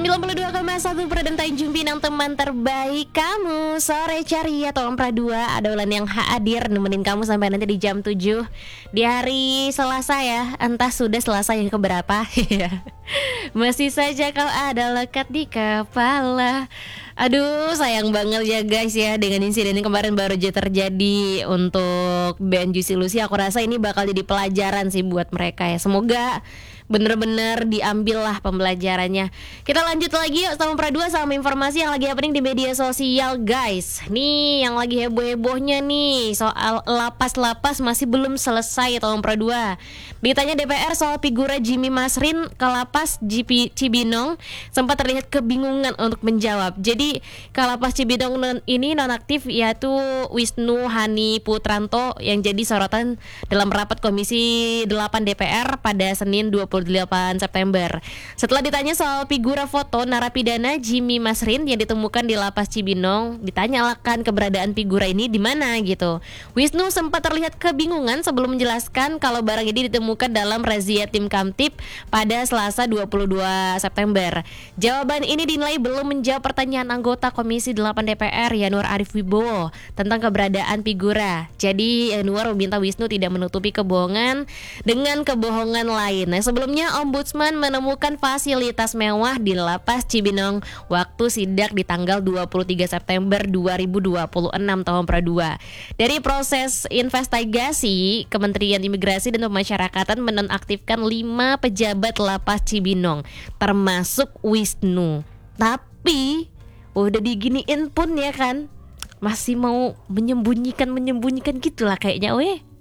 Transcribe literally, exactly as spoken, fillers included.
sembilan puluh dua koma satu Pradam Tanjung Pinang, teman terbaik kamu. Sore ceria Tom Pradua, ada Ulan yang hadir nemenin kamu sampai nanti di jam tujuh di hari Selasa ya. Entah sudah Selasa yang keberapa. Masih saja kau ada lekat di kepala. Aduh, sayang banget ya guys ya, dengan insiden yang kemarin baru aja terjadi untuk band Juicy Lucy. Aku rasa ini bakal jadi pelajaran sih buat mereka ya. Semoga bener-bener diambil lah pembelajarannya. Kita lanjut lagi yuk sama Pradua, sama informasi yang lagi happening di media sosial guys. Nih yang lagi heboh-hebohnya nih soal lapas-lapas masih belum selesai Tom Pradua. Ditanya D P R soal figura Jimmy Masrin ke lapas G P Cibinong, sempat terlihat kebingungan untuk menjawab. Jadi ke lapas Cibinong ini nonaktif yaitu Wisnu Hani Putranto yang jadi sorotan dalam rapat Komisi delapan D P R pada Senin dua puluh delapan September. Setelah ditanya soal figura foto narapidana Jimmy Masrin yang ditemukan di lapas Cibinong, ditanyakan keberadaan figura ini di mana gitu. Wisnu sempat terlihat kebingungan sebelum menjelaskan kalau barang ini ditemukan dalam razia tim Kamtib pada Selasa dua puluh dua September. Jawaban ini dinilai belum menjawab pertanyaan anggota Komisi delapan D P R Yanuar Arif Wibowo tentang keberadaan figura. Jadi Yanuar meminta Wisnu tidak menutupi kebohongan dengan kebohongan lain. Nah, sebelumnya Ombudsman menemukan fasilitas mewah di lapas Cibinong waktu sidak di tanggal dua puluh tiga September dua ribu dua puluh enam tahun Pradua. Dari proses investigasi, Kementerian Imigrasi dan Pemasyarakatan menonaktifkan lima pejabat lapas Cibinong, termasuk Wisnu. Tapi udah diginiin pun ya kan, masih mau menyembunyikan-menyembunyikan gitulah kayaknya weh.